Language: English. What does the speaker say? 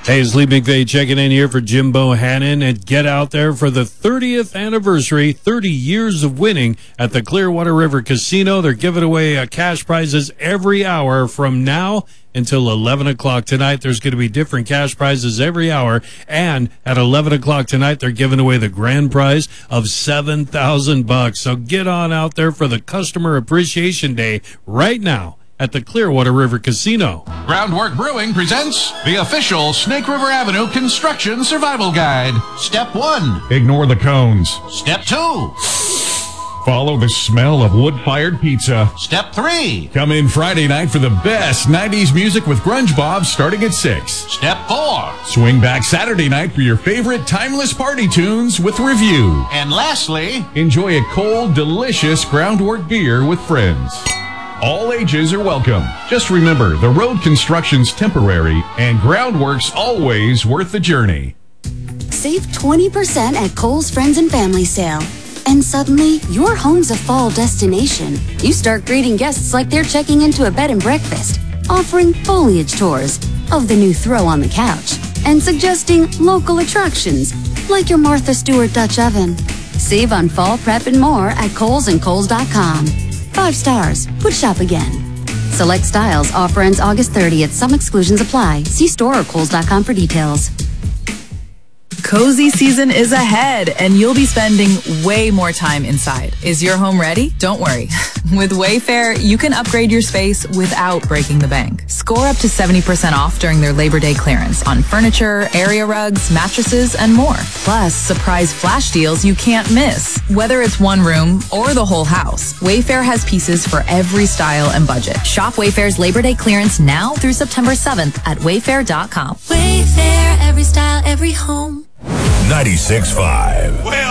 Hey, it's Lee McVeigh checking in here for Jim Bohannon, and get out there for the 30th anniversary, 30 years of winning at the Clearwater River Casino. They're giving away cash prizes every hour from now until 11 o'clock tonight. There's going to be different cash prizes every hour, and at 11 o'clock tonight, they're giving away the grand prize of $7,000. So get on out there for the Customer Appreciation Day right now at the Clearwater River Casino. Groundwork Brewing presents the official Snake River Avenue Construction Survival Guide. Step 1. Ignore the cones. Step 2. Follow the smell of wood-fired pizza. Step 3. Come in Friday night for the best 90s music with Grunge Bob starting at 6. Step 4. Swing back Saturday night for your favorite timeless party tunes with Review. And lastly, enjoy a cold, delicious Groundwork beer with friends. All ages are welcome. Just remember, the road construction's temporary and Groundwork's always worth the journey. Save 20% at Kohl's Friends and Family Sale. And suddenly, your home's a fall destination. You start greeting guests like they're checking into a bed and breakfast, offering foliage tours of the new throw on the couch, and suggesting local attractions like your Martha Stewart Dutch oven. Save on fall prep and more at Kohl's and Kohls.com. 5 stars. Would shop again. Select styles. Offer ends August 30th. Some exclusions apply. See store or Kohls.com for details. Cozy season is ahead, and you'll be spending way more time inside. Is your home ready? Don't worry. With Wayfair, you can upgrade your space without breaking the bank. Score up to 70% off during their Labor Day clearance on furniture, area rugs, mattresses, and more. Plus, surprise flash deals you can't miss. Whether it's one room or the whole house, Wayfair has pieces for every style and budget. Shop Wayfair's Labor Day clearance now through September 7th at wayfair.com. Wayfair, every style, every home. 96.5.